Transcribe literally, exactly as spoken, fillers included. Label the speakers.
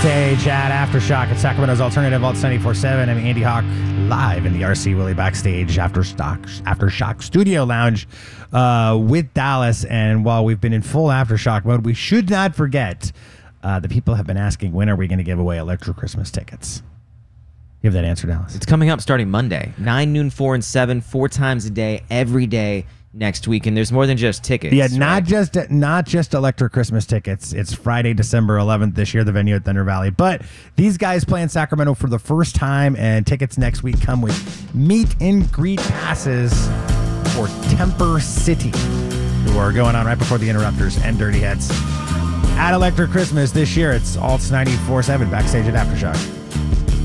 Speaker 1: Backstage at Aftershock at Sacramento's Alternative Alt ninety-four seven. I'm Andy Hawk, live in the R C Willey Backstage Aftershock, Aftershock Studio Lounge uh, with Dallas. And while we've been in full Aftershock mode, we should not forget uh, the people have been asking, when are we going to give away Electro Christmas tickets? You have that answer, Dallas?
Speaker 2: It's coming up starting Monday. nine, noon, four, and seven, four times a day, every day next week. And there's more than just tickets.
Speaker 1: Yeah, not
Speaker 2: right?
Speaker 1: just not just Electro Christmas tickets. It's Friday, December eleventh this year, the venue at Thunder Valley. But these guys play in Sacramento for the first time, and tickets next week come with meet and greet passes for Temper City, who are going on right before the Interrupters and Dirty Heads. At Electro Christmas this year, it's Alts ninety-four seven backstage at Aftershock.